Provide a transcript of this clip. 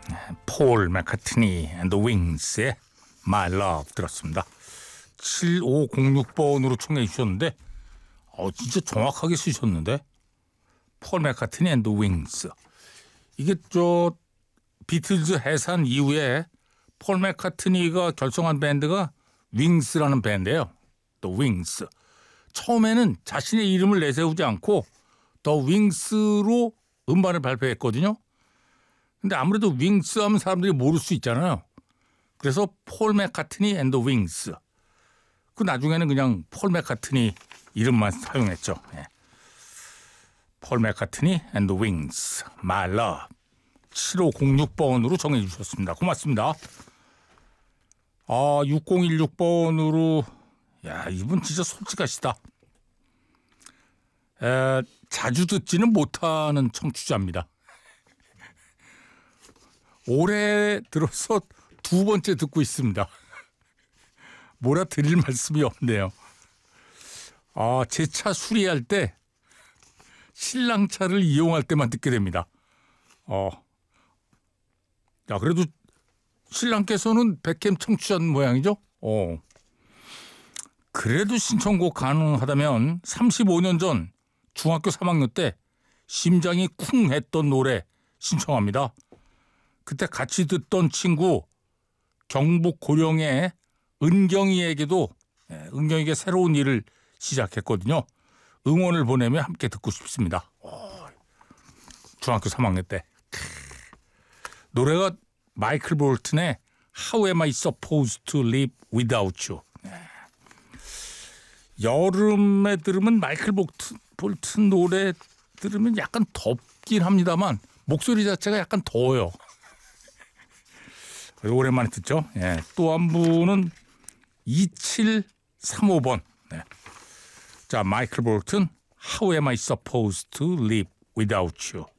폴 맥카트니 앤 더 윙스의 My Love 들었습니다. 7506번으로 청해 주셨는데 진짜 정확하게 쓰셨는데 폴 맥카트니 앤 더 윙스. 이게 비틀즈 해산 이후에 폴 맥카트니가 결성한 밴드가 윙스라는 밴드예요. The Wings. 처음에는 자신의 이름을 내세우지 않고 The Wings로 음반을 발표했거든요. 근데 아무래도 윙스 하면 사람들이 모를 수 있잖아요. 그래서 폴 맥카트니 앤 더 윙스. 그 나중에는 그냥 폴 맥카트니 이름만 사용했죠. 예. 폴 맥카트니 앤 더 윙스 My Love 7506번으로 정해 주셨습니다. 고맙습니다. 6016번으로 야, 이분 진짜 솔직하시다. 자주 듣지는 못하는 청취자입니다. 올해 들어서 두 번째 듣고 있습니다. 뭐라 드릴 말씀이 없네요. 제 차 수리할 때 신랑 차를 이용할 때만 듣게 됩니다. 야, 그래도 신랑께서는 백캠 청취자인 모양이죠? 그래도 신청곡 가능하다면 35년 전 중학교 3학년 때 심장이 쿵 했던 노래 신청합니다. 그때 같이 듣던 친구 경북 고령의 은경이에게도 은경이에게 새로운 일을 시작했거든요. 응원을 보내며 함께 듣고 싶습니다. 중학교 3학년 때. 노래가 마이클 볼튼의 How am I supposed to live without you. 여름에 들으면 마이클 볼튼 노래 들으면 약간 덥긴 합니다만 목소리 자체가 약간 더워요. 오랜만에 듣죠. 또 한 분은 2735번. 자, 마이클 볼튼 How am I supposed to live without you.